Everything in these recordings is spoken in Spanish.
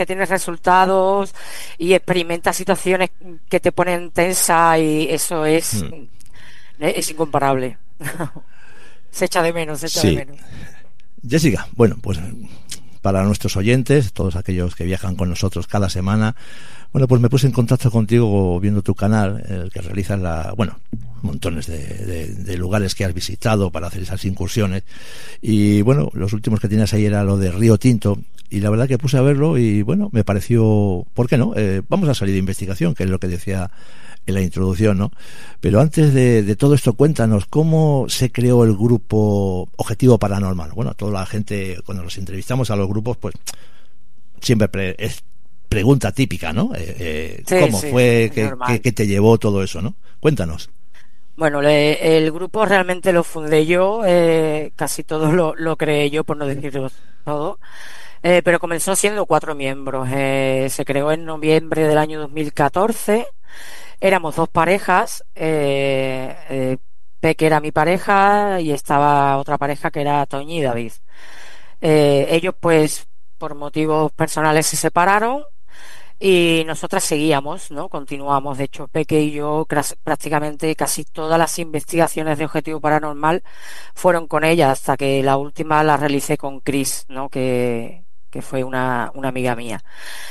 que tienes resultados y experimentas situaciones que te ponen tensa, y eso es incomparable. Se echa de menos, se echa de Sí. menos. Jessica, bueno, pues para nuestros oyentes, todos aquellos que viajan con nosotros cada semana, bueno, pues me puse en contacto contigo viendo tu canal, el que realizas montones de lugares que has visitado para hacer esas incursiones. Y bueno, los últimos que tenías ahí era lo de Río Tinto. Y la verdad que puse a verlo y bueno, me pareció, ¿por qué no? Vamos a salir de investigación, que es lo que decía en la introducción, ¿no? Pero antes de todo esto, cuéntanos cómo se creó el grupo Objetivo Paranormal. Bueno, toda la gente, cuando los entrevistamos a los grupos, pues siempre es pregunta típica, ¿no? ¿Cómo Sí, fue? normal. ¿Qué te llevó todo eso, no? Cuéntanos. Bueno, el grupo realmente lo fundé yo, casi todo lo creé yo, por no decirlo todo, pero comenzó siendo 4 miembros. Se creó en noviembre del año 2014. Éramos 2 parejas, Peque era mi pareja y estaba otra pareja que era Toñi y David. Ellos pues por motivos personales se separaron y nosotras seguíamos, ¿no? Continuamos. De hecho, Peque y yo prácticamente casi todas las investigaciones de Objetivo Paranormal fueron con ella, hasta que la última la realicé con Chris, ¿no? Que fue una amiga mía.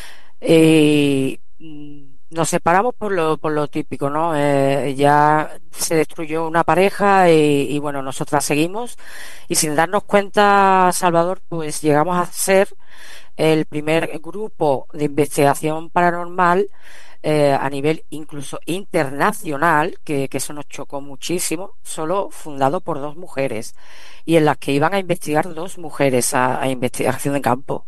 Nos separamos por lo típico, ¿no? Ya se destruyó una pareja y bueno, nosotras seguimos, y sin darnos cuenta, Salvador, pues llegamos a ser el primer grupo de investigación paranormal a nivel incluso internacional, que eso nos chocó muchísimo, solo fundado por 2 mujeres, y en las que iban a investigar 2 mujeres a investigación de campo.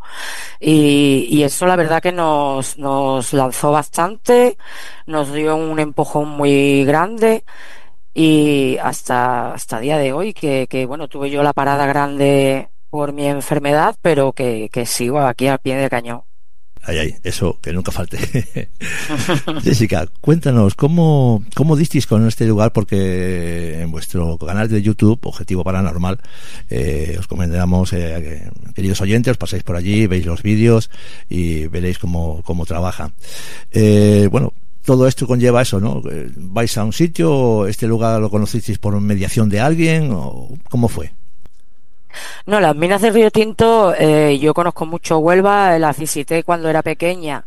Y eso la verdad que nos lanzó bastante, nos dio un empujón muy grande, y hasta día de hoy, que bueno, tuve yo la parada grande por mi enfermedad, pero que sigo aquí al pie del cañón. Ay, eso, que nunca falte. Jessica, cuéntanos, ¿cómo disteis con este lugar? Porque en vuestro canal de YouTube, Objetivo Paranormal, os recomendamos, queridos oyentes, os pasáis por allí, veis los vídeos y veréis cómo trabaja. Bueno, todo esto conlleva eso, ¿no? ¿Vais a un sitio? ¿Este lugar lo conocisteis por mediación de alguien? ¿O cómo fue? No, las minas de Río Tinto, yo conozco mucho Huelva, las visité cuando era pequeña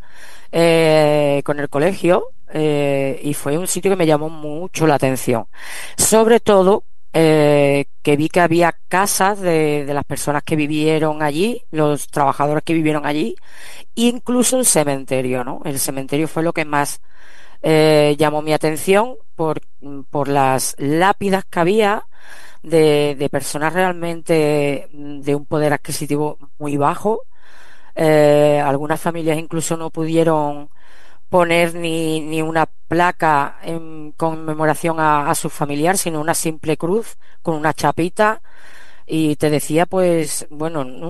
con el colegio, y fue un sitio que me llamó mucho la atención. Sobre todo que vi que había casas de las personas que vivieron allí, los trabajadores que vivieron allí, e incluso un cementerio, ¿no? El cementerio fue lo que más llamó mi atención por las lápidas que había de personas realmente de un poder adquisitivo muy bajo. Algunas familias incluso no pudieron poner ni una placa en conmemoración a su familiar, sino una simple cruz con una chapita, y te decía pues bueno, ¿no?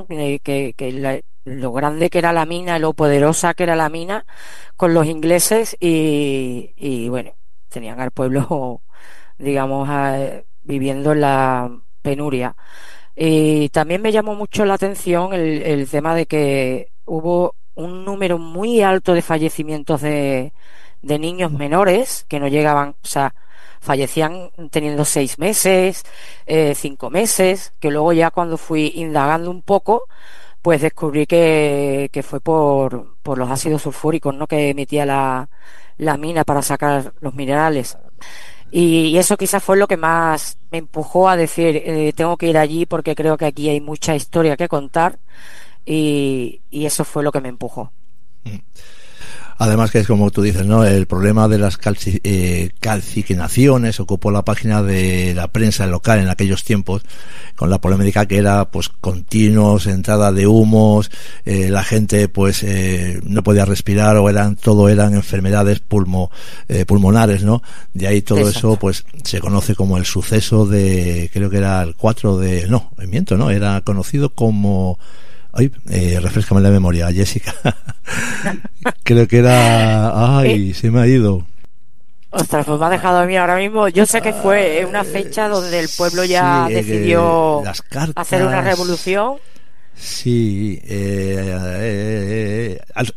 Lo grande que era la mina, lo poderosa que era la mina con los ingleses, y bueno, tenían al pueblo digamos viviendo en la penuria. Y también me llamó mucho la atención el tema de que hubo un número muy alto de fallecimientos de niños menores que no llegaban, o sea, fallecían teniendo 6 meses, 5 meses, que luego ya cuando fui indagando un poco, pues descubrí que fue por los ácidos sulfúricos, ¿no? Que emitía la mina para sacar los minerales. Y eso quizás fue lo que más me empujó a decir, tengo que ir allí porque creo que aquí hay mucha historia que contar, y eso fue lo que me empujó. Además que es como tú dices, ¿no? El problema de las calcinaciones ocupó la página de la prensa local en aquellos tiempos, con la polémica que era pues continuos, entrada de humos, la gente pues no podía respirar, o eran enfermedades pulmonares, ¿no? De ahí todo Exacto. eso pues se conoce como el suceso de, creo que era el 4 de, no, miento, ¿no? Era conocido como, ay, refréscame la memoria, Jessica. Creo que era, ay, se me ha ido. Ostras, pues me ha dejado a mí ahora mismo. Yo sé que fue una fecha donde el pueblo Sí, ya decidió las hacer una cartas. revolución. Sí,